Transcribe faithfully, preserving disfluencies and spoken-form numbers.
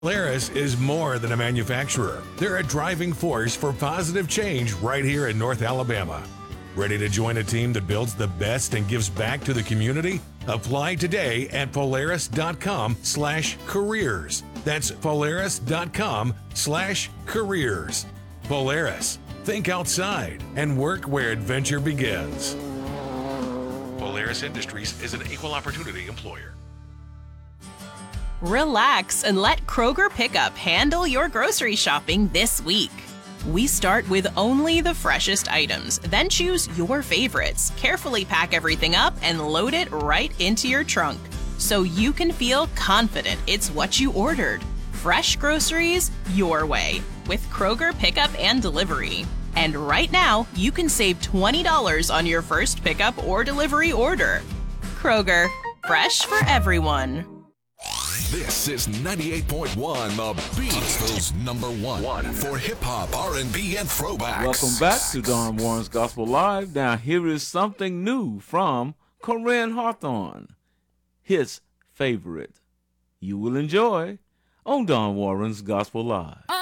Polaris is more than a manufacturer. They're a driving force for positive change right here in North Alabama. Ready to join a team that builds the best and gives back to the community? Apply today at polaris.com slash careers. That's polaris.com slash careers. Polaris. Think outside and work where adventure begins. Polaris Industries is an equal opportunity employer. Relax and let Kroger Pickup handle your grocery shopping this week. We start with only the freshest items, then choose your favorites, carefully pack everything up, and load it right into your trunk so you can feel confident it's what you ordered. Fresh groceries your way with Kroger Pickup and Delivery. And right now, you can save twenty dollars on your first pickup or delivery order. Kroger, fresh for everyone. This is ninety-eight point one, the Beatsville's number one, one for hip-hop, R and B, and throwbacks. Welcome back to Don Warren's Gospel Live. Now, here is something new from Corinne Hawthorne, his favorite. You will enjoy on Don Warren's Gospel Live.